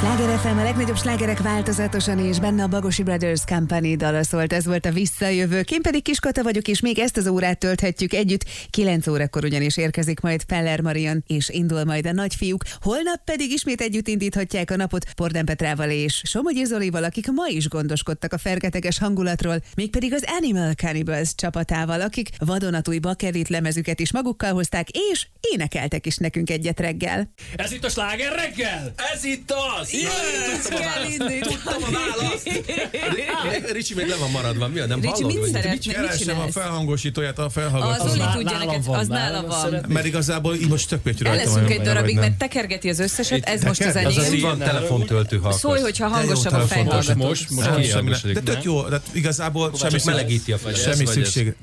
Sláger FM, a legnagyobb slágerek változatosan, és benne a Bagosi Brothers Company dala szólt. Ez volt a Visszajövők. Én pedig Kiskata vagyok, és még ezt az órát tölthetjük együtt. 9 órakor ugyanis érkezik majd Feller Marian, és indul majd a nagyfiúk. Holnap pedig ismét együtt indíthatják a napot Pordán Petrával és Somogyi Zolival, akik ma is gondoskodtak a fergeteges hangulatról, mégpedig az Animal Cannibals csapatával, akik vadonatúj bakelit lemezüket is magukkal hozták, és énekeltek is nekünk egyet reggel. Ez itt a Sláger reggel? Ez itt az! Tudtam a választ! Ricsi még le van maradva, mi a nem Ricsi, hallod? mit szeretne? Keresem a felhangosítóját, a Az felhallgatót. Zoli tudja neked, az nála van. Mert igazából így most tök pétű rajta Eleszünk egy vagy darabig, nem. mert tekergeti az összeset, ez most az Az enyém. van telefontöltő hallgató. Szólj, hogyha hangosabb a fejhallgató. Most De kihangosodik. tök jó, de igazából semmi melegíti a fejet. semmi szükség.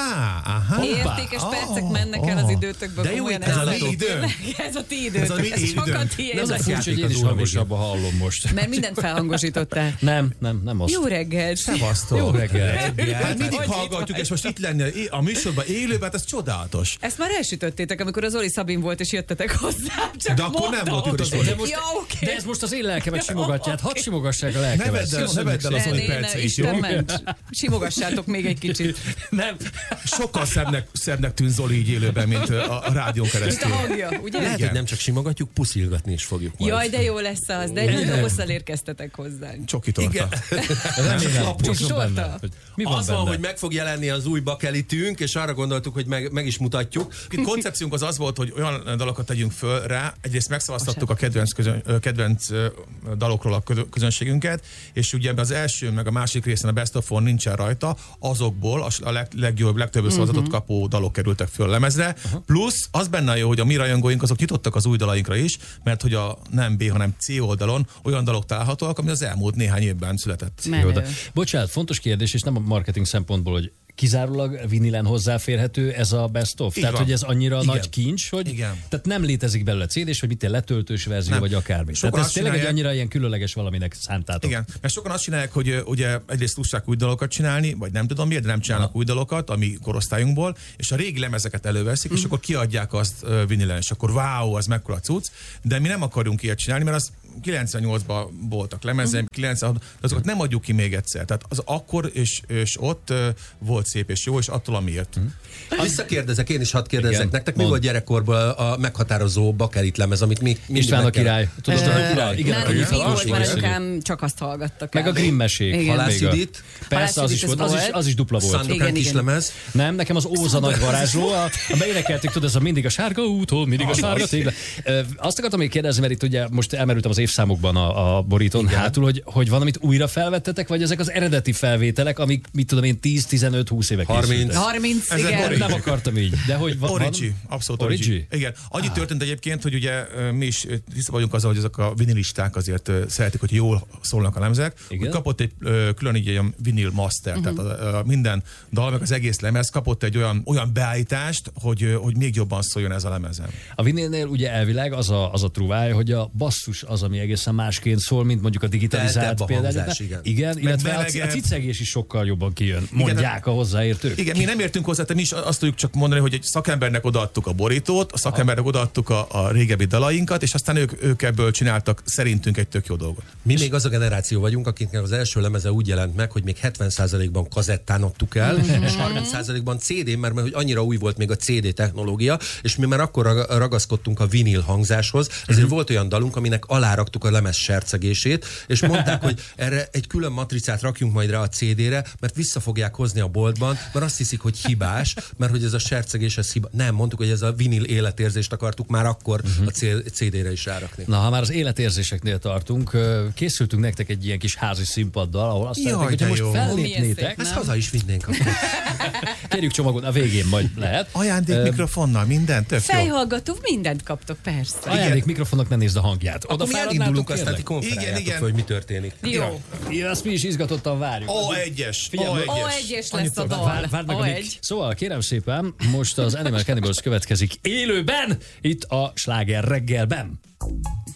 Aha. Értékes percek mennek el az időtökből. De jó, komolyan ez a ez mi időnk. Ez a ti időtök, Ez a mi ez időnk. sokat tiéd. Az a Ezek furcsa, hogy én játék is az hangosabban hallom most. Mert mindent felhangosítottál. Nem azt. Jó reggelt! Szevasztok. Jó reggel. Hát mindig Hogy hallgatjuk, itt és most itt lenni a műsorban élőben, hát ez csodálatos. Ezt már elsütöttétek, amikor az Zoli Szabin volt, és jöttetek hozzá. Csak De akkor nem volt itt az Zoli. Zoli. De most, Ja, oké. de ez most az én lelkemet simogatja, hát hadd simogassák a Ne lelkemet. vedd el az Zoli perce is, jó? Isten ments. Simogassátok még egy kicsit. Nem. Sokkal szebbnek tűn Zoli így élőben, mint a rádión Mint a keresztül. hangja, ugye? Lehet, hogy nem csak simogatjuk, puszilgatni is fogjuk majd. Jaj, de jó lesz az, de nagyon hosszal érkeztetek hozzánk. Csoki torta. Remélem. Csak Mi van sorta. benne? Hogy Mi van Az van, benne? hogy meg fog jelenni az új bakelitünk, és arra gondoltuk, hogy meg is mutatjuk. A koncepciónk az volt, hogy olyan dalokat tegyünk föl rá, egyrészt megszavaztattuk a kedvenc dalokról a közönségünket, és ugye az első, meg a másik részen a Best of One nincsen rajta, azokból a legtöbb szavazatot kapó dalok kerültek föl lemezre, plusz az benne jó, hogy a mi rajongóink azok nyitottak az új dalainkra is, mert hogy a nem B, hanem C oldalon olyan dalok találhatóak, ami az elmúlt néhány évben született. Jó, de, Menő. bocsánat, fontos kérdés, és nem a marketing szempontból, hogy kizárólag vinilen hozzáférhető ez a best of? Így Tehát, van. hogy ez annyira Igen. nagy kincs, hogy Igen. tehát nem létezik belőle CD-s, vagy mit letöltős verzió, Nem. vagy akármi. Sokan Tehát ez azt tényleg egy csinálják- annyira ilyen különleges valaminek szántátok. Igen, mert sokan azt csinálják, hogy ugye egyrészt tudják új dalokat csinálni, vagy nem tudom miért, de nem csinálnak új dalokat a mi korosztályunkból, és a régi lemezeket előveszik, és akkor kiadják azt vinilen, és akkor wow, az mekkora cucc, de mi nem akarunk ilyet csinálni, mert az 98-ban voltak lemezek, 96, de azokat nem adjuk ki még egyszer. Tehát az akkor és ott volt szép és jó, és attól amiért. Visszakérdezek, én is hadd kérdezzek. Igen. Nektek mi Mondd. volt gyerekkorban a meghatározó bakelit lemez, amit mi mindig István a meg kellett- király. Tudod, István a a király? Igen, Nálunk igen. mi volt, Igen. mert anyukám csak azt hallgattak Meg el. a Grimm mesék. Igen. Halász Még a- Judit? Persze, az is Halász volt, Judit az is dupla volt. Szandokán Igen, igen. kislemez? Nem, nekem az Óza nagy varázsló, a énekelték, tudod, ez a mindig a sárga úton, mindig a sárga tégla. Azt akartam még kérdezni, mert itt ugye most elmerültem az évszámokban a borítón hátul, hogy van, amit újra felvettetek, vagy ezek az eredeti felvételek, amik, mit tudom én, 10-15-20 éve 30. készültek? 30, Ezek igen. origi. Nem akartam így, de hogy van... Origi, abszolút origi. Igen. Annyi történt egyébként, hogy ugye mi is tiszta vagyunk azzal, hogy ezek a vinilisták azért szeretik, hogy jól szólnak a lemezek. Igen. Hogy kapott egy külön így egy vinil master, tehát minden dal, meg az egész lemez kapott egy olyan beállítást, hogy még jobban szóljon ez a lemezen. A vinilnél ugye elvileg az a truváj, hogy a basszus az, ami egészen másként szól, mint mondjuk a digitalizált Teltebb a példány. hangzás, igen. Igen, illetve a melegebb. cicegés is sokkal jobban kijön, mondják a hozzáértők. Igen, mi nem értünk hozzá, de mi is azt tudjuk csak mondani, hogy egy szakembernek odaadtuk a borítót, a szakembernek odaadtuk a régebbi dalainkat, és aztán ők ebből csináltak szerintünk egy tök jó dolgot. Mi még az a generáció vagyunk, akiknek az első lemeze úgy jelent meg, hogy még 70%-ban kazettán adtuk el, és 30%-ban CD-n, mert hogy annyira új volt még a CD technológia, és mi már akkor ragaszkodtunk a vinil hangzáshoz, ezért volt olyan dalunk, aminek aláraktuk a lemez sercegését, és mondták, hogy erre egy külön matricát rakjunk majd rá a CD-re, mert vissza fogják hozni a boltban, mert azt hiszik, hogy hibás, mert hogy ez a sercegés, ez hiba. Nem, mondtuk, hogy ez a vinil életérzést akartuk már akkor a CD-re is rárakni. Na, ha már az életérzéseknél tartunk, készültünk nektek egy ilyen kis házi színpaddal, ahol azt Jaj, szeretnénk, hogyha de most jó. fellépnétek, Ezt haza is vinnénk akkor. kérjük csomagot, a végén majd lehet. Ajándék mikrofonnal, minden, tök jó. Fejhallgató, mindent kaptok, persze. Ajándék mikrofonnak, ne nézd a hangját. Akkor mi fáradnátok, elindulunk, aztán kérlek? ti konferáljátok, Igen. hogy mi történik. Jó. Ja, azt mi is izgatottan várjuk. O1-es. O1-es lesz a dal. Várd meg, amíg... O1. Szóval kérem szépen, most az Animal Cannibals következik élőben, itt a Sláger reggelben.